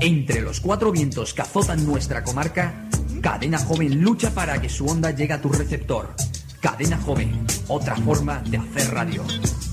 Entre los cuatro vientos que azotan nuestra comarca, Cadena Joven lucha para que su onda llegue a tu receptor. Cadena Joven, otra forma de hacer radio.